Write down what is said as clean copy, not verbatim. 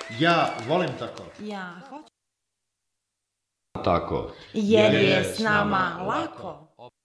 Ja volim tako. Ja hoću Tako. jer je s nama lako.